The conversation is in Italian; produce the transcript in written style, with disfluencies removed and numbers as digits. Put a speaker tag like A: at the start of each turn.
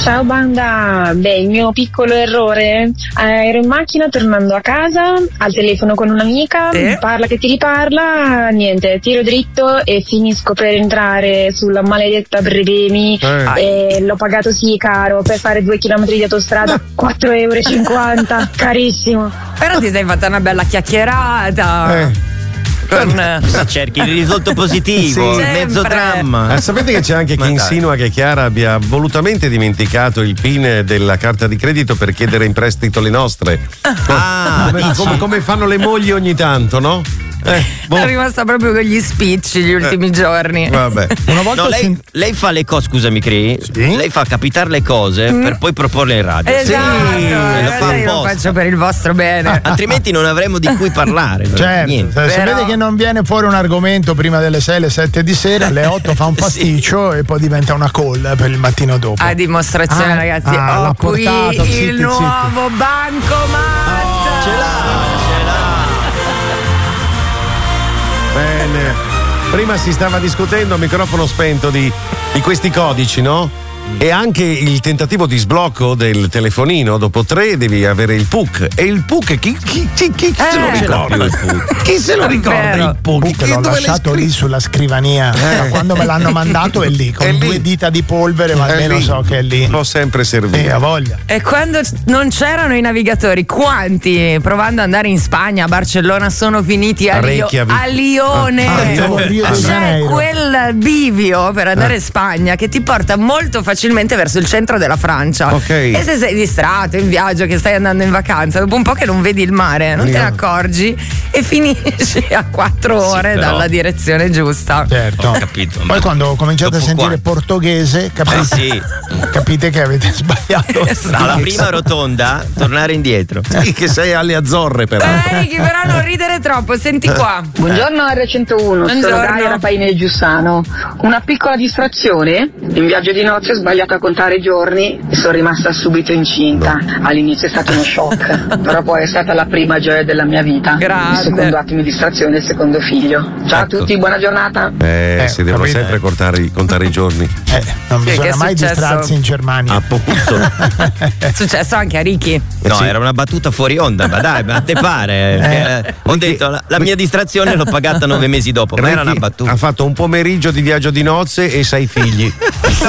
A: Ciao banda, il mio piccolo errore, ero in macchina tornando a casa, al telefono con un'amica, parla che ti riparla, niente, tiro dritto e finisco per entrare sulla maledetta Brevemi e l'ho pagato sì caro, per fare 2 chilometri di autostrada 4,50 €, carissimo.
B: Però ti sei fatta una bella chiacchierata.
C: Cosa cerchi? Il risultato positivo, il mezzo dramma.
D: Sapete che c'è anche chi insinua che Chiara abbia volutamente dimenticato il PIN della carta di credito per chiedere in prestito le nostre. Come fanno le mogli ogni tanto, no?
B: È rimasta proprio con gli spicci gli ultimi giorni.
D: Vabbè.
C: Una volta lei fa le cose, scusami Cri, lei fa capitare le cose per poi proporle in radio.
B: Esatto,
C: lo fa
B: io lo faccio per il vostro bene.
C: Altrimenti non avremo di cui parlare.
E: Certo, se vede che non viene fuori un argomento prima delle 6, le 7 di sera, alle 8 fa un pasticcio e poi diventa una call per il mattino dopo.
B: A dimostrazione, ragazzi, ho qui il nuovo bancomat.
C: Ce l'ha.
D: Bene. Prima si stava discutendo a microfono spento di questi codici, no? E anche il tentativo di sblocco del telefonino, dopo 3 devi avere il PUC. E il PUC, chi se lo ricorda? Chi se lo ricorda il PUC?
E: L'ho lasciato lì sulla scrivania. Quando me l'hanno mandato è lì, con 2 dita di polvere, ma almeno so che è lì.
D: L'ho sempre servito.
E: A voglia.
B: E quando non c'erano i navigatori, quanti provando ad andare in Spagna, a Barcellona, sono finiti a Lione? C'è quel bivio per andare in Spagna che ti porta molto facilmente verso il centro della Francia. E se sei distratto in viaggio, che stai andando in vacanza, dopo un po' che non vedi il mare, non te ne accorgi e finisci a 4 ore dalla direzione giusta.
E: Certo.
C: Ho capito.
E: Poi quando cominciate a sentire portoghese capite che avete sbagliato.
C: Alla prima rotonda tornare indietro.
D: Che sei alle Azzorre però.
B: Però non ridere troppo, senti qua.
A: Buongiorno R101, sono Gaia Rapaini del Giussano. Una piccola distrazione, in viaggio di nozze ho sbagliato a contare i giorni e sono rimasta subito incinta. All'inizio è stato uno shock, però poi è stata la prima gioia della mia vita. Il secondo attimo di distrazione, il secondo figlio. Ciao a tutti, buona giornata.
D: Si devono sempre contare i giorni.
E: Non bisogna mai distrarsi in Germania.
D: Appunto.
B: È successo anche a Ricky.
C: No, era una battuta fuori onda, ma dai, ma a te pare? Ho detto, la mia distrazione l'ho pagata 9 mesi dopo, ma era una battuta.
D: Ha fatto un pomeriggio di viaggio di nozze e 6 figli.